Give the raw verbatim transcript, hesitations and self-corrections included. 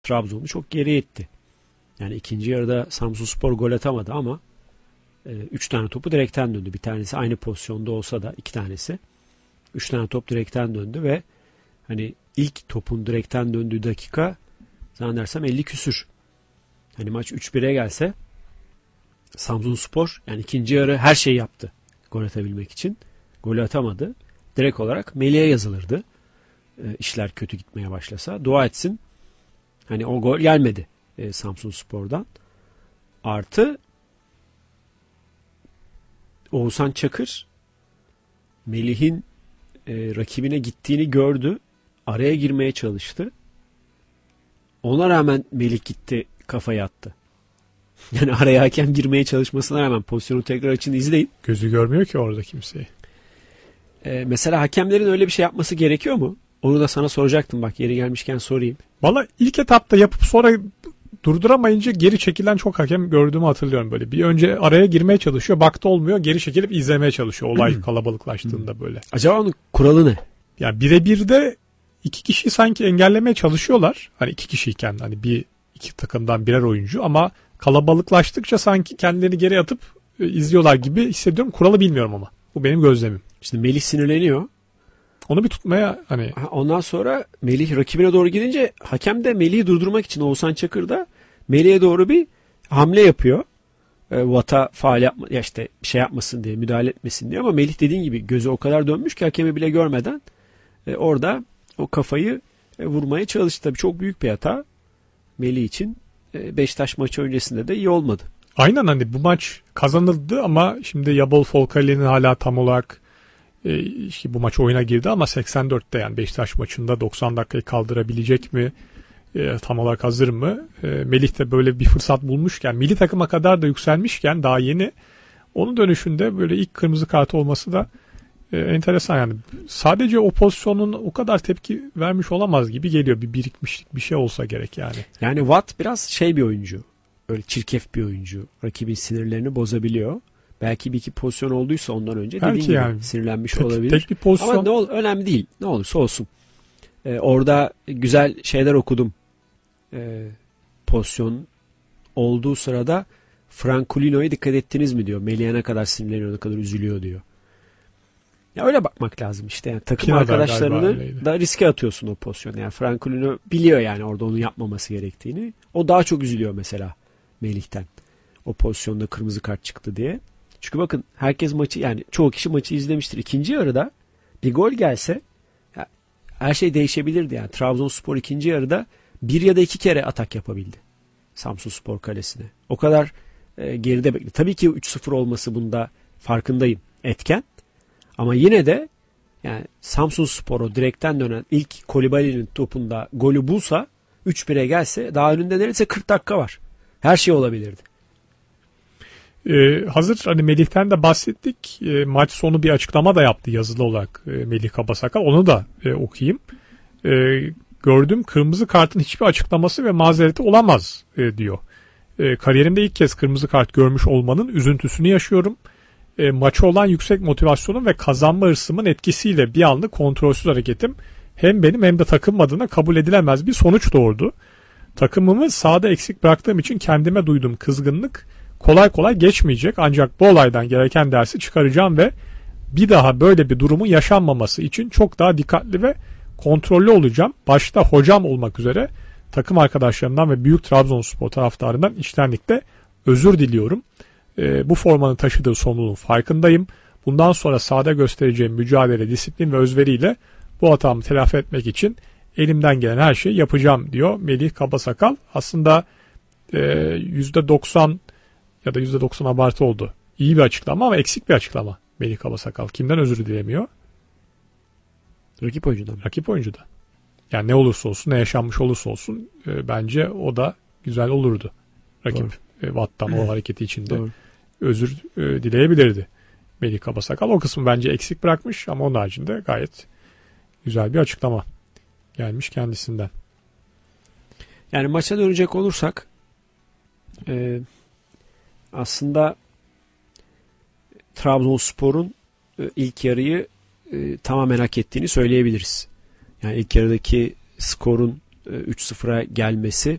Trabzon'u çok geriye itti. Yani ikinci yarıda Samsunspor gol atamadı ama e, üç tane topu direkten döndü. Bir tanesi aynı pozisyonda olsa da iki tanesi. Üç tane top direkten döndü ve hani ilk topun direkten döndüğü dakika zannedersem elli küsür. Hani maç üç bire gelse Samsunspor yani ikinci yarı her şeyi yaptı gol atabilmek için. Golü atamadı. Direkt olarak Melih'e yazılırdı. E, işler kötü gitmeye başlasa. Dua etsin. Hani o gol gelmedi e, Samsunspor'dan. Artı Oğuzhan Çakır Melih'in e, rakibine gittiğini gördü. Araya girmeye çalıştı. Ona rağmen Melih gitti, kafayı attı. Yani araya hakem girmeye çalışmasına rağmen pozisyonu tekrar açın izleyin. Gözü görmüyor ki orada kimseyi. Ee, mesela hakemlerin öyle bir şey yapması gerekiyor mu? Onu da sana soracaktım, bak yeri gelmişken sorayım. Valla ilk etapta yapıp sonra durduramayınca geri çekilen çok hakem gördüğümü hatırlıyorum böyle. Bir önce araya girmeye çalışıyor, baktı olmuyor, geri çekilip izlemeye çalışıyor olay kalabalıklaştığında böyle. Acaba onun kuralı ne? Ya birebir de iki kişi sanki engellemeye çalışıyorlar. Hani iki kişiyken hani bir iki takımdan birer oyuncu ama kalabalıklaştıkça sanki kendilerini geri atıp e, izliyorlar gibi hissediyorum. Kuralı bilmiyorum ama. Bu benim gözlemim. Şimdi Melih sinirleniyor. Onu bir tutmaya hani... Ondan sonra Melih rakibine doğru gidince hakem de Melih'i durdurmak için Oğuzhan Çakır da Melih'e doğru bir hamle yapıyor. E, Vata faal yapma, ya işte bir şey yapmasın diye, müdahale etmesin diye, ama Melih dediğin gibi gözü o kadar dönmüş ki hakemi bile görmeden e, orada o kafayı e, vurmaya çalıştı. Tabii çok büyük bir hata Melih için. E, Beşiktaş maçı öncesinde de iyi olmadı. Aynen, hani bu maç kazanıldı ama şimdi Yabol Folkali'nin hala tam olarak e, işte bu maç oyuna girdi ama seksen dörtte yani Beşiktaş maçında doksan dakikayı kaldırabilecek mi? E, tam olarak hazır mı? E, Melih de böyle bir fırsat bulmuşken, milli takıma kadar da yükselmişken daha yeni, onun dönüşünde böyle ilk kırmızı kartı olması da e, enteresan yani. Sadece o pozisyonun o kadar tepki vermiş olamaz gibi geliyor. Bir birikmişlik bir şey olsa gerek yani. Yani Watt biraz şey bir oyuncu. Öyle çirkef bir oyuncu. Rakibin sinirlerini bozabiliyor. Belki bir iki pozisyon olduysa ondan önce dediğin gibi yani sinirlenmiş tek, olabilir. Tek bir pozisyon. Ama ne ol, önemli değil. Ne olursa olsun. Ee, orada güzel şeyler okudum. Ee, pozisyon olduğu sırada Francolino'ya dikkat ettiniz mi diyor. Melih'e ne kadar sinirleniyor, ne kadar üzülüyor diyor. Ya öyle bakmak lazım işte. Yani takım Kina arkadaşlarını da riske atıyorsun o pozisyonu. Yani Francolino biliyor yani orada onu yapmaması gerektiğini. O daha çok üzülüyor mesela Melih'ten. O pozisyonda kırmızı kart çıktı diye. Çünkü bakın herkes maçı, yani çoğu kişi maçı izlemiştir. İkinci yarıda bir gol gelse ya, her şey değişebilirdi yani. Trabzonspor ikinci yarıda bir ya da iki kere atak yapabildi Samsunspor kalesine. O kadar e, geride bekliyor. Tabii ki üç sıfır olması bunda farkındayım, etken. Ama yine de yani Samsunspor'u direkten dönen ilk Kolibali'nin topunda golü bulsa, üç bire gelse daha önünde neredeyse kırk dakika var. Her şey olabilirdi. Ee, hazır hani Melih'ten de bahsettik. E, maç sonu bir açıklama da yaptı yazılı olarak e, Melih Kabasakal. Onu da e, okuyayım. E, gördüm, kırmızı kartın hiçbir açıklaması ve mazereti olamaz e, diyor. E, kariyerimde ilk kez kırmızı kart görmüş olmanın üzüntüsünü yaşıyorum. E, maça olan yüksek motivasyonum ve kazanma hırsımın etkisiyle bir anlık kontrolsüz hareketim hem benim hem de takım adına kabul edilemez bir sonuç doğurdu. Takımımı sahada eksik bıraktığım için kendime duyduğum kızgınlık kolay kolay geçmeyecek, ancak bu olaydan gereken dersi çıkaracağım ve bir daha böyle bir durumun yaşanmaması için çok daha dikkatli ve kontrollü olacağım. Başta hocam olmak üzere takım arkadaşlarımdan ve büyük Trabzonspor taraftarından içtenlikle özür diliyorum. E, bu formanın taşıdığı sorumluluğun farkındayım. Bundan sonra sahada göstereceğim mücadele, disiplin ve özveriyle bu hatamı telafi etmek için elimden gelen her şeyi yapacağım diyor Melih Kabasakal. Aslında e, yüzde doksan ya da yüzde doksan abartı oldu. İyi bir açıklama ama eksik bir açıklama Melih Kabasakal. Kimden özür dilemiyor? Rakip oyuncudan. Rakip oyuncudan. Yani ne olursa olsun, ne yaşanmış olursa olsun e, bence o da güzel olurdu. Rakip e, Watt'tan o hareketi içinde Doğru. özür e, dileyebilirdi Melih Kabasakal. O kısmı bence eksik bırakmış ama onun haricinde gayet güzel bir açıklama gelmiş kendisinden. Yani maça dönecek olursak e, aslında Trabzonspor'un e, ilk yarıyı e, tamamen hak ettiğini söyleyebiliriz. Yani ilk yarıdaki skorun üç sıfıra gelmesi